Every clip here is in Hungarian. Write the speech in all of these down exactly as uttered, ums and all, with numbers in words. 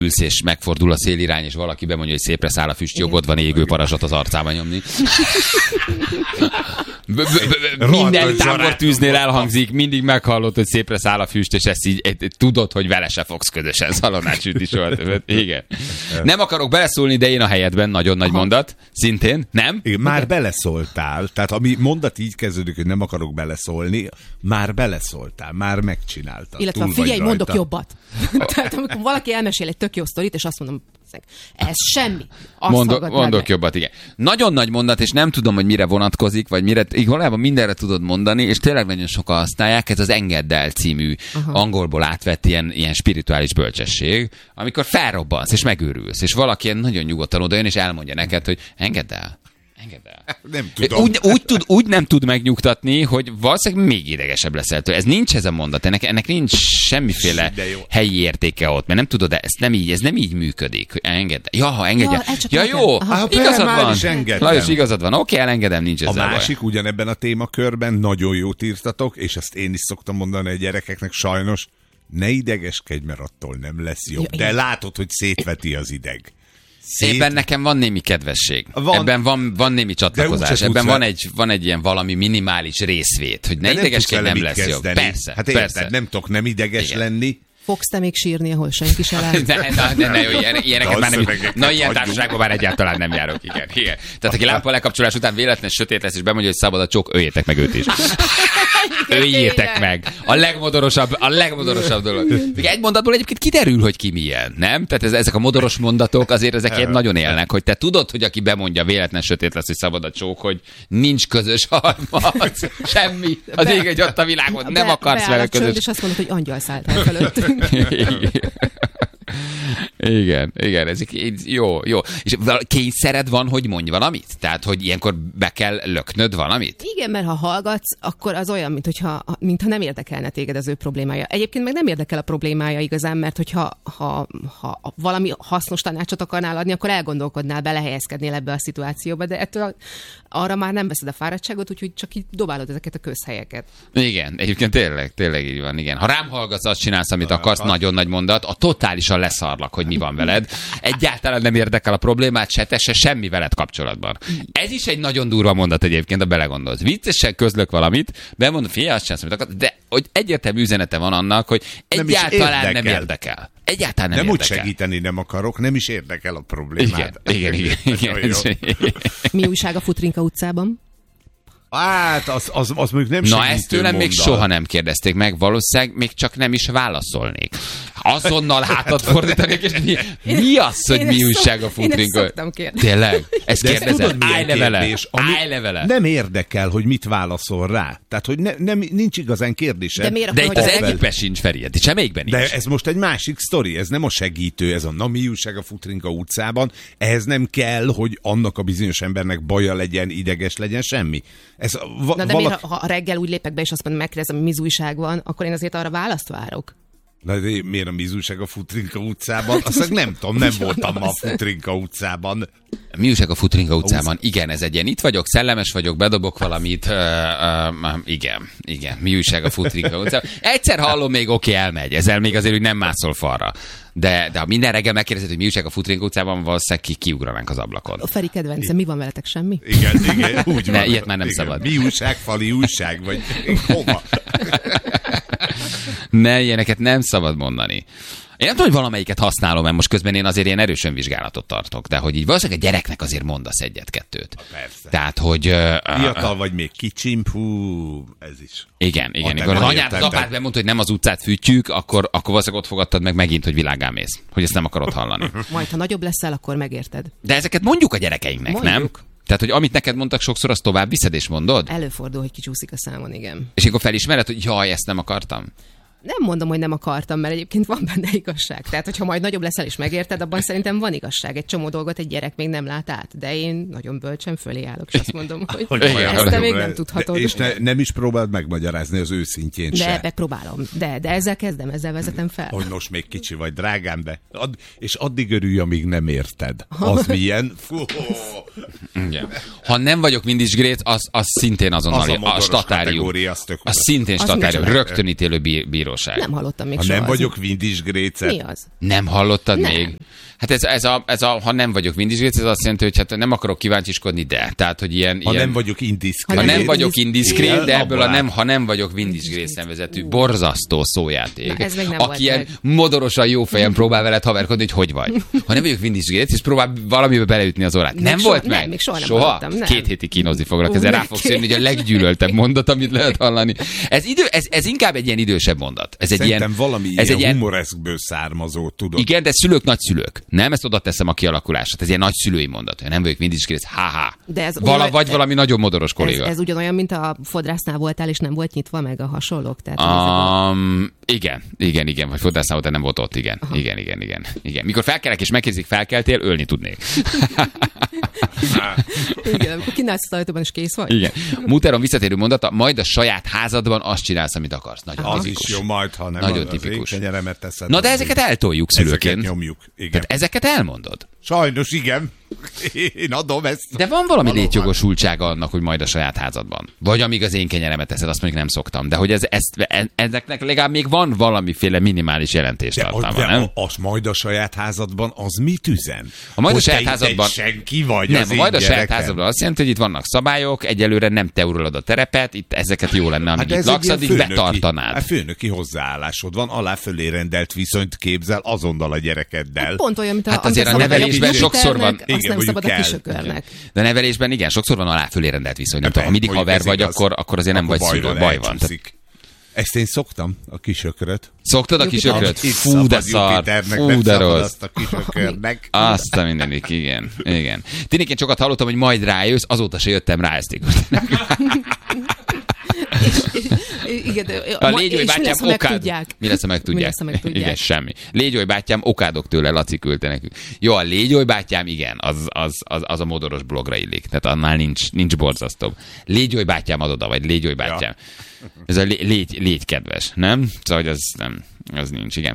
ülsz és megfordul a szélirány, és valaki bemondja, hogy szépre száll a füst, jogod van égő parazsat az arcába nyomni. Minden tábortűznél elhangzik, mindig meghallod, hogy szépre száll a füst, és ezt így tudod, hogy vele se fogsz közösen szalonnát sütni soha többet. Igen. Nem akarok beleszólni, de én a helyedben, nagyon nagy mondat, szintén, nem? Igen, már beleszóltál, tehát ami mondat így kezdődik, hogy nem akarok beleszólni, már beleszóltál, már megcsináltad. Illetve figyelj, mondok jobbat. Tehát amikor valaki elmesél egy tök jó sztorit, és azt mondom, ez semmi. Mondok, mondok jobbat, igen. Nagyon nagy mondat, és nem tudom, hogy mire vonatkozik, vagy mire, valójában mindenre tudod mondani, és tényleg nagyon sokan használják, ez az Engedd el című Aha. angolból átvett ilyen, ilyen spirituális bölcsesség, amikor felrobbansz, és megőrülsz, és valaki ilyen nagyon nyugodtan odajön, és elmondja neked, hogy engedd el. Engedd el. Nem tudom. Úgy, úgy, tud, úgy nem tud megnyugtatni, hogy valószínűleg még idegesebb leszel tőle. Ez nincs ez a mondat, ennek, ennek nincs semmiféle helyi értéke ott, mert nem tudod, ez nem így, ez nem így működik, hogy engedd el. Ja, ha engedj el. Ja, ja jó, Aha, igazad van. Lajos, igazad van. Oké, elengedem, nincs ezzel A másik baj. Ugyanebben a témakörben nagyon jót írtatok, és ezt én is szoktam mondani a gyerekeknek, sajnos ne idegeskedj, mert attól nem lesz jobb. De látod, hogy szétveti az ideg. Szét... Ebben nekem van némi kedvesség. Van. Ebben van, van némi csatlakozás. Ebben van egy, van egy ilyen valami minimális részvét, hogy ne idegeskedj, nem lesz jobb. Persze, hát persze. Érted, nem tudok nem ideges Igen. lenni. Fogsz te még sírni, ahol senki se lát? ne, ne, ne, ne, jó, ilyeneket már nem... Na, ilyen társaságban már egyáltalán nem járok. Igen, igen. Tehát aki lámpa lekapcsolás után véletlen sötét lesz, és bemondja, hogy szabad a csók, öljétek meg őt is. Öljétek meg. A legmodorosabb, a legmodorosabb dolog. Egy mondatból egyébként kiderül, hogy ki milyen, nem? Tehát ez, ezek a modoros mondatok azért ezek ilyen nagyon élnek, hogy te tudod, hogy aki bemondja, véletlen sötét lesz, hogy szabad a csók, hogy nincs közös harmad, semmi. Az ég egy ott a világon, nem be, akarsz vele közös. És azt mondod, hogy angyal szállt el fölöttünk. Igen, igen, ez jó, jó. És kényszered van, hogy mondj valamit? Tehát, hogy ilyenkor be kell löknöd valamit? Igen, mert ha hallgatsz, akkor az olyan, mintha, mintha nem érdekelne téged az ő problémája. Egyébként meg nem érdekel a problémája igazán, mert hogyha ha, ha valami hasznos tanácsot akarnál adni, akkor elgondolkodnál, belehelyezkednél ebbe a szituációba, de ettől arra már nem veszed a fáradtságot, úgyhogy csak így dobálod ezeket a közhelyeket. Igen, egyébként tényleg, tényleg így van, igen. Ha rám hallgatsz, azt csinálsz, amit akarsz, nagyon nagy mondat, a totálisan leszarlak, hogy mi van veled. Egyáltalán nem érdekel a problémát, se te, se semmi veled kapcsolatban. Ez is egy nagyon durva mondat egyébként, ha belegondolsz. Viccesen közlök valamit, bemondom, figyelj, azt csinálsz, amit akarsz, de hogy egyértelmű üzenete van annak, hogy egyáltalán nem, nem érdekel. Egyáltalán nem, nem érdekel. Nem úgy segíteni nem akarok, nem is érdekel a problémát. Igen, igen, igen. igen. Mi újság a Futrinka utcában? Hát, az, az, az mondjuk nem segítő Na, ezt tőlem mondat. Még soha nem kérdezték meg, valószínűleg még csak nem is válaszolnék. Azonnal hátat fordítanék, és mi, mi az, hogy mi újság a Futrinka? Én ezt szoktam kérdezni. Tényleg? Ezt kérdezed? Állj le vele! Állj le vele! Nem érdekel, hogy mit válaszol rá. Tehát, hogy ne, nem, nincs igazán kérdése. De, miért, De itt az egyikben sincs, Feri, itt semmelyikben nincs. De ez most egy másik sztori, ez nem a segítő, ez a na mi újság a Futrinka utcában. Ehhez nem kell, hogy annak a bizonyos embernek baja legyen, ideges legyen, semmi. Ez va- Na de valaki... miért, ha reggel úgy lépek be, és azt mondom, megkérdezem, hogy mi újság van, akkor én azért arra választ várok. Na de miért a mizúság a Futrinka utcában? Azt nem tudom, nem voltam ma a Futrinka utcában. Mi újság a Futrinka utcában? Igen, ez egy ilyen, itt vagyok, szellemes vagyok, bedobok valamit. Uh, uh, igen, igen, mi újság a Futrinka utcában? Egyszer hallom, még oké, okay, elmegy. Ezzel még azért úgy nem mászol falra. De, de ha minden reggel megkérdezed, hogy mi újság a Futrinka utcában, valószínűleg ki, kiugranánk az ablakon. A Feri kedvence, mi van veletek, semmi? Igen, igen, úgy van. Ne, ilyet már nem igen. szabad. Mi újság, fali újság, vagy hova? Ne, ilyeneket nem szabad mondani. Én nem tudom, hogy valamelyiket használom, mert most közben én azért ilyen erősen vizsgálatot tartok, de hogy így valószínűleg a gyereknek azért mondasz egyet-kettőt. Persze. Tehát, hogy... Uh, Fiatal vagy még kicsim, hú, ez is. Igen, igen. Amikor az anyád, az apád bemondta, hogy nem az utcát fűtjük, akkor, akkor valószínűleg ott fogadtad meg megint, hogy világgá mész. Hogy ezt nem akarod hallani. Majd, ha nagyobb leszel, akkor megérted. De ezeket mondjuk a gyerekeinknek, mondjuk. Nem? Tehát, hogy amit neked mondtak sokszor, azt tovább viszed és mondod? Előfordul, hogy kicsúszik a számon, igen. És akkor felismered, hogy jaj, ezt nem akartam. Nem mondom, hogy nem akartam, mert egyébként van benne igazság. Tehát, hogyha majd nagyobb leszel és megérted, abban szerintem van igazság. Egy csomó dolgot egy gyerek még nem lát át. De én nagyon bölcsen fölé állok, és azt mondom, hogy, hogy ezt te még nem tudhatod. De, és ne, nem is próbáld megmagyarázni az őszintjén se. De megpróbálom. De, de ezzel kezdem, ezzel vezetem fel. Hogy most még kicsi vagy, drágám, de ad, és addig örülj, amíg nem érted. Az milyen? Fú. Igen. Ha nem vagyok mindig grét, az, az szintén azonnal. Az a, a statárium. Az, az szintén statárium. Rögtön ítélő bíró. bíróság. Nem hallottam még Ha soha. nem vagyok Vindisgrécet. Mi az? Nem hallottad Nem. még? Hát ez, ez, a, ez a, ha nem vagyok Vindisgrét, ez azt jelenti, hogy hát nem akarok kíváncsiskodni, de. Tehát, hogy ilyen... Ha ilyen, nem vagyok indiszkrét. ha nem vagyok indiszkrét, de ebből a nem, ha... ha nem vagyok Vindisgrét nevezetű borzasztó szójáték. Na, ez még nem aki volt ilyen meg. modorosan jó fejen próbál veled haverkodni, hogy hogy vagy. Ha nem vagyok Vindisgrét, és próbál valamibe beleütni az orrát. Még Nem so- volt nem, meg? még soha nem soha? hallottam, nem. Két hétig kínozni foglak, Ú, ezzel rá neki. fogsz jönni, hogy a leggyűlöltebb mondat, amit lehet hallani. Ez, idő, ez, ez inkább egy ilyen idősebb mondat. Ez egy Szerintem ilyen, valami ez ilyen egy ilyen, humoreszkből származó, tudod. igen, de szülők, nagyszülők. Nem, ezt oda teszem a kialakulását. Ez ilyen nagyszülői mondat. Nem vagyok Vindisgrét, ha-ha. De ez Vala, ugyan- vagy valami nagyon modoros Ez, kolléga. ez ugyanolyan, mint a fodrásznál voltál, és nem volt nyitva meg a hasonlók. Tehát Um, igen, igen, igen, vagy fodrásznál volt, de nem volt ott, igen. Aha. Igen, igen, igen, igen. Mikor felkelek és megkérdezik, felkeltél, ölni tudnék. igen, amikor kínálsz az ajtóban, és kész vagy. Igen. Muteron visszatérő mondata, majd a saját házadban azt csinálsz, amit akarsz. Nagyon Az tipikus. is jó, majd, ha nem Nagyon az tipikus. én kenyeremet teszed. Na de ezeket eltoljuk szülőként. Ezeket nyomjuk, igen. Tehát ezeket elmondod. Sajnos igen. Én adom ezt. De van valami Valóban. létjogosultsága annak, hogy majd a saját házadban. Vagy amíg az én kenyeremet teszed, azt mondjuk nem szoktam. De hogy ez, ezt, e- ezeknek legalább még van valamiféle minimális De, jelentéstartalma, de nem? az majd a saját házadban, az mit üzen? A majd a Hogy saját te itt házadban- egy senki vagy Nem, az a én majd a saját gyerekem. házadban azt jelenti, hogy itt vannak szabályok, egyelőre nem te uralod a terepet, itt ezeket jó lenne, amíg Hát itt ez laksz, egy addig ilyen főnöki- betartanád. hát főnöki hozzáállásod van, alá-fölé rendelt viszonyt képzel azonnal a gyerekeddel. Pont olyan, mint a, Hát azért amit a szabad nevelésben a sokszor van- Azt igen, nem mondjuk szabad a kell. kisökörnek. De nevelésben igen, sokszor van alá fölé rendelt viszony. Nem De tudom, ha mindig mondjuk haver ez vagy, igaz. akkor, akkor azért nem Akkor vagy szülő, bajban baj van. Tehát, elcsúszik. Ezt én szoktam, a kisökröt. szoktad a Jupiter. kisökröt? Itt Fú, de szabad szar. Jupiternek, Fú, nem de szabad rossz. azt a kisökörnek. Azt a mindenik, igen. igen. Tényleg sokat hallottam, hogy majd rájössz, azóta se jöttem rá ezt. Igen, de, A ma- légyói és mi bátyám lesz, ha okád. megtudják? Mi lesz, ha megtudják? Mi lesz, ha megtudják? Igen, semmi. Légyói bátyám, okádok tőle, Laci küldte nekünk. Jó, a légyói bátyám, igen, az, az, az, az a modoros blogra illik. Tehát annál nincs, nincs borzasztóbb. Légyói bátyám ad oda, vagy légyói bátyám. Ja. Ez a lé, légy, légy kedves, nem? Szóval, hogy az nem, az nincs, igen.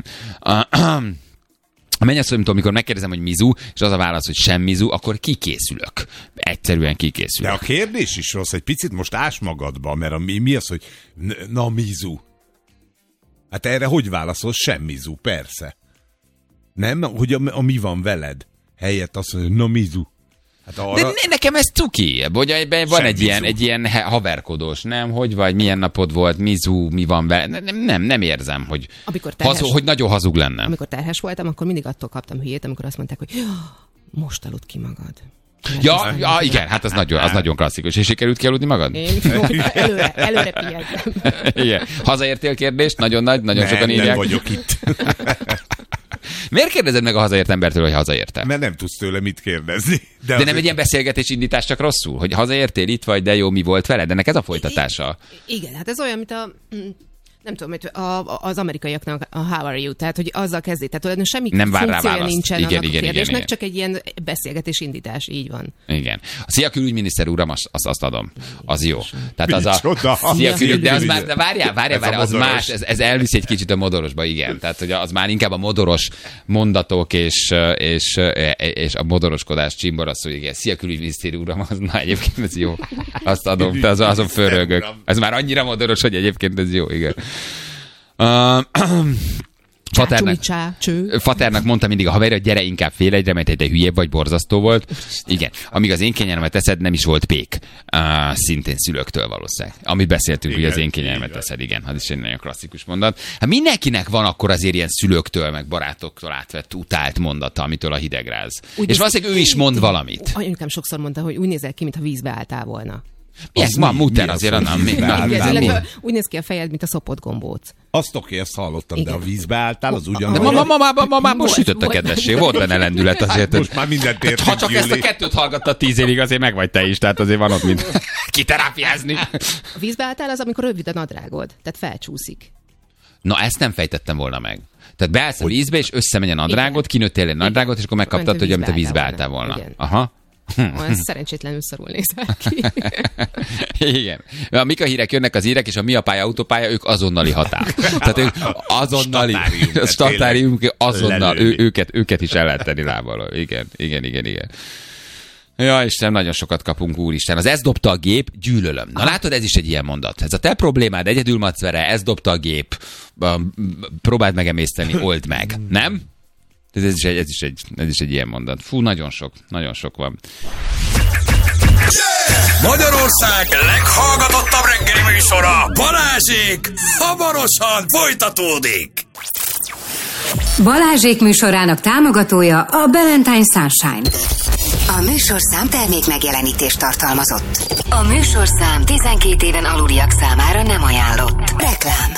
A mennyasszonyomtól, amikor megkérdezem, hogy mizu, és az a válasz, hogy sem mizu, akkor kikészülök. Egyszerűen kikészülök. De a kérdés is rossz, egy picit most ás magadba, mert a, mi, mi az, hogy n- na mizu? Hát erre hogy válaszol? Sem mizu, persze. Nem? Hogy a, a mi van veled? Helyett azt mondja, na mizu. Hát arra... De ne, nekem ez cuki, hogy ebben van Sem egy ilyen, mizu. egy ilyen he- haverkodós, nem? Hogy vagy, milyen napod volt, mizu, mi van vele. Nem, nem, nem érzem, hogy, Amikor terhes- hazu, hogy nagyon hazug lenne. Amikor terhes voltam, akkor mindig attól kaptam hülyét, amikor azt mondták, hogy most aludd ki magad. Ja, ja, igen, hát az nagyon, az nagyon klasszikus. És sikerült kialudni magad? Én előre, előre pihentem. Igen. Hazaértél kérdés? Nagyon nagy, nagyon nem, sokan írják. nem vagyok itt. Miért kérdezed meg a hazaért embertől, hogy hazaértem? Mert nem tudsz tőle mit kérdezni. De, De azért- nem egy ilyen beszélgetés indítás, csak rosszul, hogy hazaértél, itt vagy, de jó, mi volt veled? Ennek ez a folytatása. Igen, hát ez olyan, mint a... Nem tudom, hogy a, a, az amerikaiaknak a how are you, tehát hogy azzal kezdi, tehát olyan semmi Nem vár rá funkciója választ. nincsen Igen, annak igen, a kérdésnek, igen, igen. csak egy ilyen beszélgetés indítás, így van. Igen. A szia külügyminiszter uram, azt, azt, azt adom. Az jó. Tehát az a... Micsoda? Szia külügy, de az Szia már, de várjál, várjál, Ez a várjál, az modoros. más, ez, ez elvisz egy kicsit a modorosba, igen. Tehát, hogy az már inkább a modoros mondatok és, és, és a modoroskodás csimbor az, hogy igen, szia külügyminiszter uram, az na egyébként ez jó. Azt adom, te az, azon fölrögök. Ez már annyira modoros, hogy egyébként ez jó, igen. Uh, Faternek, Csá, cső. Faternak mondta mindig a haverja, hogy gyere inkább fél egyre, mert egy hülyébb vagy, borzasztó volt. Igen. Amíg az én kényelmet teszed, nem is volt pék. Uh, szintén szülőktől valószínűleg. Amit beszéltünk, igen, hogy az én kényelmet teszed. Igen, az is egy nagyon klasszikus mondat. Hát mindenkinek van akkor azért ilyen szülőktől, meg barátoktól átvett, utált mondata, amitől a hidegráz. Úgy És néz- valószínűleg ő is mond valamit. Anyukám sokszor mondta, hogy úgy nézel ki, mintha vízbe álltál volna. Milyen, Az ma mi? muter Mi az, azért, hogy annál, mi, vízbe na, álltál? mi, Igen, Álltál. mi? illetve úgy néz ki a fejed, mint a szopott gombóc. Azt oké, ezt hallottam, de Igen. a vízbe álltál, az De ugyanaz. ma, ma, ma, ma, ma, ma már most Volt, sütött a volt. kedvesség, volt benne lendület azért. Most már mindent értünk, Ha csak ezt a Gyuri. kettőt hallgattad tíz évig, azért meg vagy te is, tehát azért van ott mint kiterápiázni. A vízbe álltál az, amikor rövid a nadrágod, tehát felcsúszik. Na, ezt nem fejtettem volna meg. Tehát beállsz a vízbe, és összemegy a nadrágot, kinőttél egy nadrágot, és akkor megkaptad, Mint a hogy amit a vízbe vízbe álltál álltál volna. volna. Igen. Aha. Olyan szerencsétlenül szarul nézel ki. Igen. A Mika hírek jönnek az írek, és a mi a pálya, autópálya, ők azonnali határ. Tehát ők azonnali, Statárium, de statárium, azonnal, ő, lelőni. őket, őket is el lehet tenni lábbal. Igen, igen, igen, igen. Ja, Isten, nagyon sokat kapunk, úristen. Az ez dobta a gép, gyűlölöm. Na látod, ez is egy ilyen mondat. Ez a te problémád, egyedül macvere, ez dobta a gép, próbáld megemészteni, old meg. Nem? Ez, ez, is egy, ez, is egy, ez is egy ilyen mondat. Fú, nagyon sok, nagyon sok van. Magyarország leghallgatottabb reggeli műsora, Balázsék, hamarosan folytatódik. Balázsék műsorának támogatója a Ballantine Sunshine. A műsorszám termék megjelenítést tartalmazott. A műsorszám tizenkét éven aluliak számára nem ajánlott. Reklám.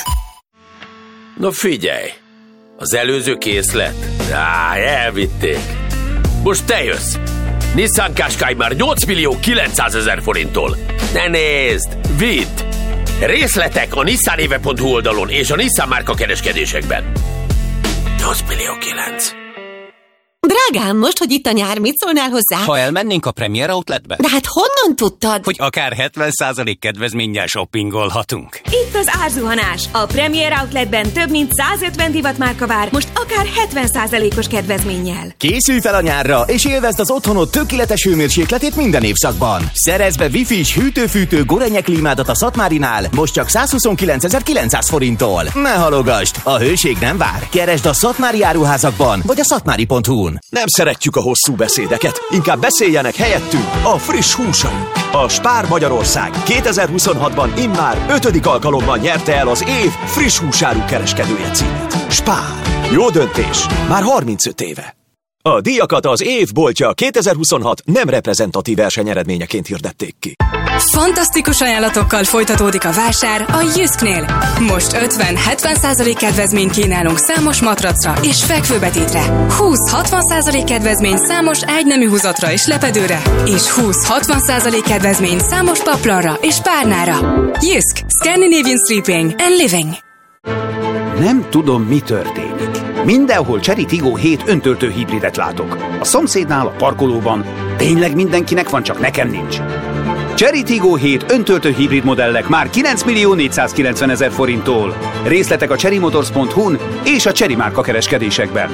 Na figyelj, az előző készlet? Á, elvitték. Most te jössz. Nissan Qashqai már nyolc millió kilencszázezer forinttól. Ne nézd, vidd! Részletek a nissanéve pont hu oldalon és a Nissan márka kereskedésekben. nyolc millió kilenc. Drágám, most, hogy itt a nyár, mit szólnál hozzá? Ha elmennénk a Premier Outletbe? De hát honnan tudtad? Hogy akár hetven százalék kedvezménnyel shoppingolhatunk. Itt az árzuhanás. A Premier Outletben több mint százötven divatmárka vár, most akár hetven százalékos kedvezménnyel. Készülj fel a nyárra, és élvezd az otthonod tökéletes hőmérsékletét minden évszakban. Szerezz be Wi-Fi-s hűtő-fűtő Gorenje klímádat a Szatmárinál, most csak százhuszonkilencezer-kilencszáz forinttól. Ne halogasd, a hőség nem vár. Keresd a Szatmári áruházakban, vagy a szatmári pont hu-n. Nem szeretjük a hosszú beszédeket, inkább beszéljenek helyettünk a friss húsaink. A Spár Magyarország kétezer-huszonhatban immár ötödik alkalommal nyerte el az év friss húsáru kereskedője címét. Spár. Jó döntés. Már harmincöt éve. A díjakat az év boltja kétezer-huszonhat nem reprezentatív versenyeredményeként hirdették ki. Fantasztikus ajánlatokkal folytatódik a vásár a Jysknél. Most ötven-hetven százalék kedvezményt kínálunk számos matracra és fekvőbetétre. húsz-hatvan százalék kedvezmény számos ágynemű húzatra és lepedőre. És húsz-hatvan százalék kedvezmény számos paplanra és párnára. Jysk. Scandinavian Sleeping and Living. Nem tudom, mi történik. Mindenhol Chery Tiggo hét öntöltő hibridet látok. A szomszédnál, a parkolóban. Tényleg mindenkinek van, csak nekem nincs. Chery Tiggo hét öntöltő hibrid modellek már kilenc millió négyszázkilencvenezer forinttól. Részletek a chery motors pont hu-n és a Chery márka kereskedésekben.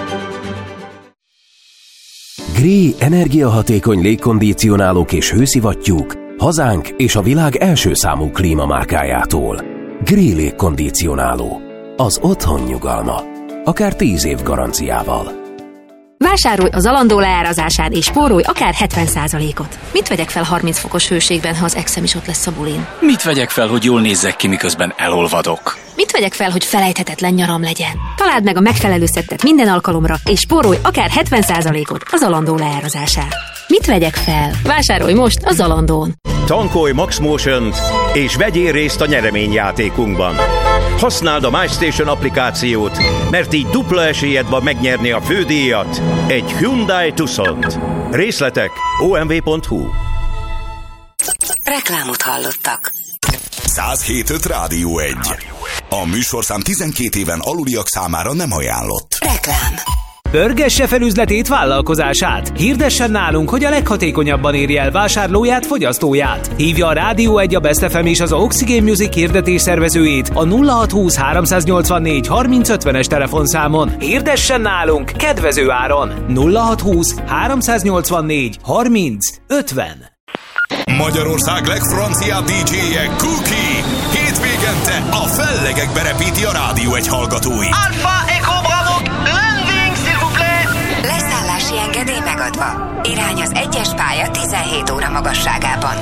Gree energiahatékony légkondicionálók és hőszivattyúk hazánk és a világ első számú klímamárkájától. Gree légkondicionáló. Az otthon nyugalma. Akár tíz év garanciával. Vásárolj az Zalando leárazásán és spórolj akár hetven százalékot. Mit vegyek fel harminc fokos hőségben, ha az exem is ott lesz a bulin? Mit vegyek fel, hogy jól nézzek ki, miközben elolvadok? Mit vegyek fel, hogy felejthetetlen nyaram legyen? Találd meg a megfelelő szettet minden alkalomra, és spórolj akár hetven százalékot a Zalando leárazásán. Mit vegyek fel? Vásárolj most a Zalandón. Tankolj Max Motion-t, és vegyél részt a nyereményjátékunkban. Használd a MyStation applikációt, mert így dupla esélyed van megnyerni a fődíjat, egy Hyundai Tucsont. Részletek o m v pont hu. Reklámot hallottak. száz hét öt Rádió egy. A műsorszám tizenkét éven aluliak számára nem ajánlott. Reklám. Pörgesse fel üzletét, vállalkozását. Hirdessen nálunk, hogy a leghatékonyabban érje el vásárlóját, fogyasztóját. Hívja a Rádió egy, a Best ef em és az Oxygen Music hirdetés szervezőjét a nulla hat húsz háromszáznyolcvannégy harminc ötvenes telefonszámon. Hirdessen nálunk kedvező áron. nulla hat húsz háromszáznyolcvannégy harminc ötven. Magyarország legfranciább dé dzséje Cookie. Hétvégente a fellegekbe repíti a Rádió egy hallgatóit. Alpha Echo Bravo, landing, s'il vous plaît! Leszállási engedély megadva. Irány az egyes pálya tizenhét óra magasságában.